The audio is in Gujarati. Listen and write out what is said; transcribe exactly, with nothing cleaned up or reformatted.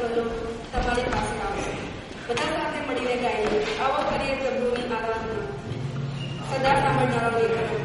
ભજનો તમારી પાસે આવશે. બધા સાથે મળીને ગાઈએ, આવો કરીએ પ્રભુની આરાધના. સદા સાંભળનારો